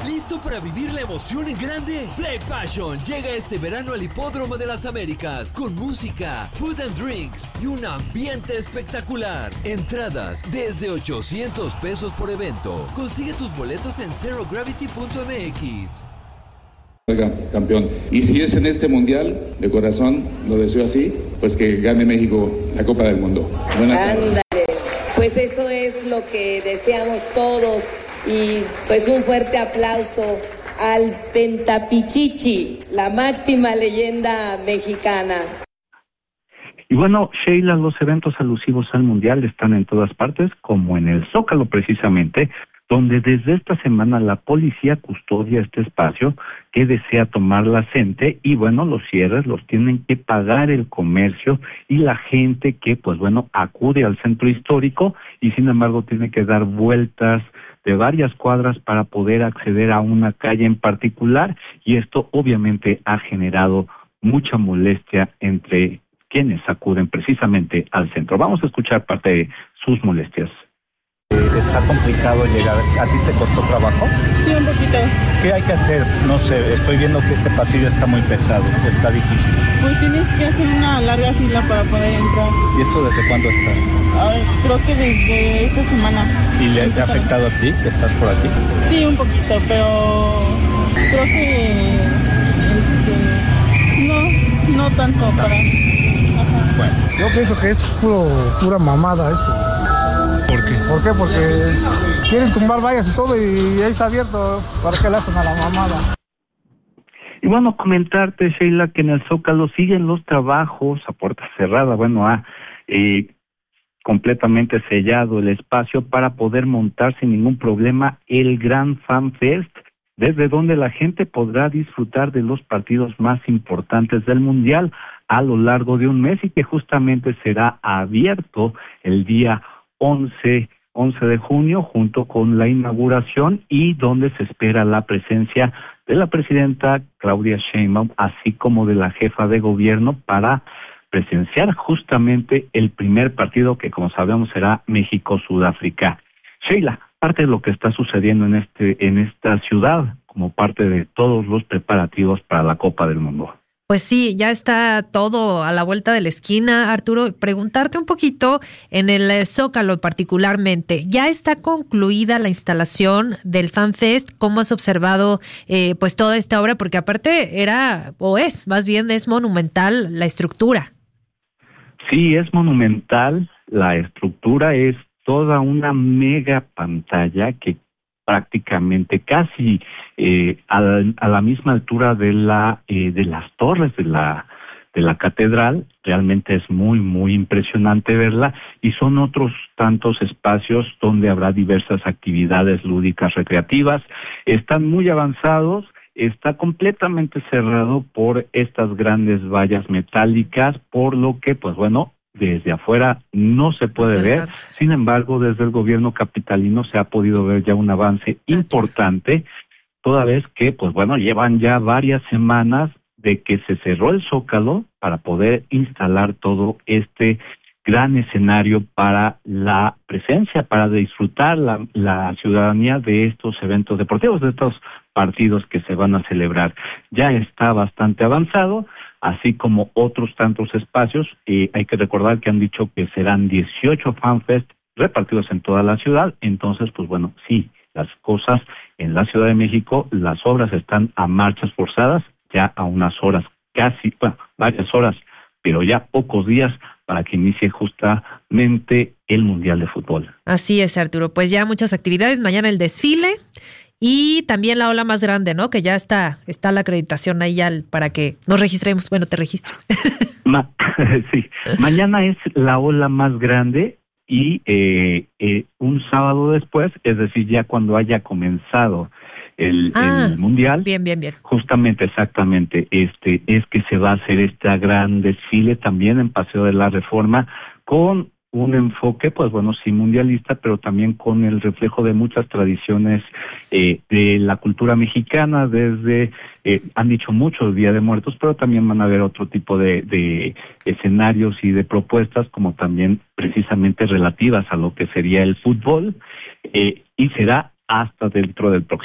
¿Listo para vivir la emoción en grande? Play Passion llega este verano al Hipódromo de las Américas con música, food and drinks y un ambiente espectacular. Entradas desde $800 por evento. Consigue tus boletos en zerogravity.mx. Oiga, campeón. Y si es en este mundial, de corazón, lo deseo así, pues que gane México la Copa del Mundo. Buenas tardes. Ándale, pues eso es lo que deseamos todos. Y pues un fuerte aplauso al Pentapichichi, la máxima leyenda mexicana. Y bueno, Sheila, los eventos alusivos al Mundial están en todas partes, como en el Zócalo precisamente, donde desde esta semana la policía custodia este espacio que desea tomar la gente y bueno, los cierres los tienen que pagar el comercio y la gente que pues bueno, acude al centro histórico y sin embargo tiene que dar vueltas de varias cuadras para poder acceder a una calle en particular y esto obviamente ha generado mucha molestia entre quienes acuden precisamente al centro. Vamos a escuchar parte de sus molestias. ¿Está complicado llegar? ¿A ti te costó trabajo? Sí, un poquito. ¿Qué hay que hacer? No sé, estoy viendo que este pasillo está muy pesado, está difícil. Pues tienes que hacer una larga fila para poder entrar. ¿Y esto desde cuándo está? Creo que desde esta semana. ¿Y te ha afectado a ti que estás por aquí? Sí, un poquito, pero creo que no tanto para... Ajá. Bueno. Yo pienso que esto es pura mamada esto. ¿Por qué? ¿Por qué? Porque quieren tumbar vallas y todo y ahí está abierto. ¿Para qué le hacen a la mamada? Y bueno, comentarte, Sheila, que en el Zócalo siguen los trabajos a puerta cerrada. Bueno, completamente sellado el espacio para poder montar sin ningún problema el Gran Fan Fest, desde donde la gente podrá disfrutar de los partidos más importantes del Mundial a lo largo de un mes y que justamente será abierto el día 11 de junio junto con la inauguración y donde se espera la presencia de la presidenta Claudia Sheinbaum así como de la jefa de gobierno para presenciar justamente el primer partido que como sabemos será México-Sudáfrica. Sheila, parte de lo que está sucediendo en esta ciudad como parte de todos los preparativos para la Copa del Mundo. Pues sí, ya está todo a la vuelta de la esquina, Arturo. Preguntarte un poquito en el Zócalo particularmente, ¿ya está concluida la instalación del FanFest? ¿Cómo has observado pues toda esta obra? Porque aparte es monumental la estructura. Sí, es monumental, la estructura es toda una mega pantalla que prácticamente casi a la misma altura de las torres de la catedral. Realmente es muy muy impresionante verla y son otros tantos espacios donde habrá diversas actividades lúdicas recreativas. Están muy avanzados, está completamente cerrado por estas grandes vallas metálicas, por lo que pues bueno, desde afuera no se puede ver, sin embargo, desde el gobierno capitalino se ha podido ver ya un avance importante, toda vez que, pues bueno, llevan ya varias semanas de que se cerró el Zócalo para poder instalar todo este gran escenario para la presencia, para disfrutar la ciudadanía de estos eventos deportivos, de estos partidos que se van a celebrar. Ya está bastante avanzado, así como otros tantos espacios. Hay que recordar que han dicho que serán 18 FanFest repartidos en toda la ciudad. Entonces, pues bueno, sí, las cosas en la Ciudad de México, las obras están a marchas forzadas, ya a unas horas, varias horas, pero ya pocos días para que inicie justamente el Mundial de Fútbol. Así es, Arturo. Pues ya muchas actividades, mañana el desfile. Y también la ola más grande, ¿no? Que ya está la acreditación ahí ya para que nos registremos. Bueno, te registres. Sí, mañana es la ola más grande y un sábado después, es decir, ya cuando haya comenzado el Mundial. Bien. Justamente, exactamente, es que se va a hacer este gran desfile también en Paseo de la Reforma con un enfoque, pues bueno, sí mundialista, pero también con el reflejo de muchas tradiciones de la cultura mexicana, desde, han dicho mucho Día de Muertos, pero también van a haber otro tipo de escenarios y de propuestas, como también precisamente relativas a lo que sería el fútbol, y será hasta dentro del próximo